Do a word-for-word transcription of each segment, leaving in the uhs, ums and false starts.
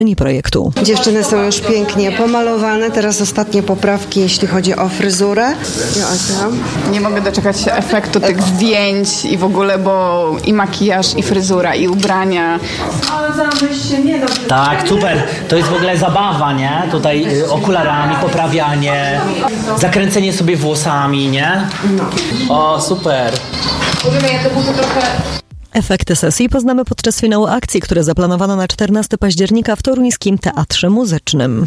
projektu. Dziewczyny są już pięknie pomalowane, teraz ostatnie poprawki, jeśli chodzi o fryzurę. Nie mogę doczekać się efektu tych zdjęć i w ogóle, bo i makijaż, i fryzura, i ubrania. Ale zamyśl się, nie dobrze. Tak, super. To jest w ogóle zabawa, nie? Tutaj y, okularami, poprawianie, zakręcenie sobie włosami, nie? O, super. Efekty sesji poznamy podczas finału akcji, które zaplanowano na czternastego października w toruńskim Teatrze Muzycznym.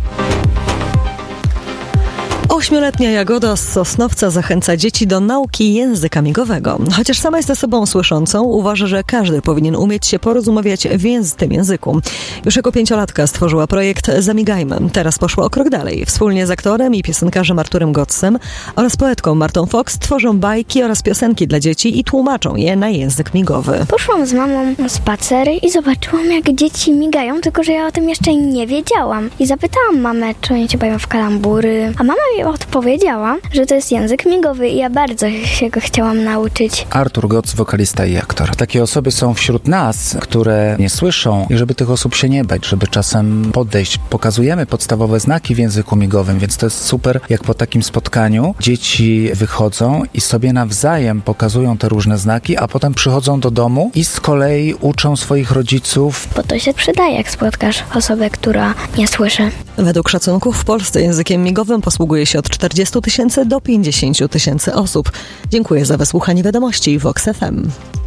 Ośmioletnia Jagoda z Sosnowca zachęca dzieci do nauki języka migowego. Chociaż sama jest osobą słyszącą, uważa, że każdy powinien umieć się porozumieć w języ- tym języku. Już jako pięciolatka stworzyła projekt Zamigajmy. Teraz poszła o krok dalej. Wspólnie z aktorem i piosenkarzem Arturem Gotsem oraz poetką Martą Fox tworzą bajki oraz piosenki dla dzieci i tłumaczą je na język migowy. Poszłam z mamą na spacer i zobaczyłam, jak dzieci migają, tylko że ja o tym jeszcze nie wiedziałam. I zapytałam mamę, czy oni się bawią w kalambury, a mama mi odpowiedziała, że to jest język migowy i ja bardzo się go chciałam nauczyć. Artur Goc, wokalista i aktor. Takie osoby są wśród nas, które nie słyszą i żeby tych osób się nie bać, żeby czasem podejść. Pokazujemy podstawowe znaki w języku migowym, więc to jest super, jak po takim spotkaniu dzieci wychodzą i sobie nawzajem pokazują te różne znaki, a potem przychodzą do domu i z kolei uczą swoich rodziców. Bo to się przydaje, jak spotkasz osobę, która nie słyszy. Według szacunków w Polsce językiem migowym posługuje się od czterdziestu tysięcy do pięćdziesięciu tysięcy osób. Dziękuję za wysłuchanie wiadomości Vox F M.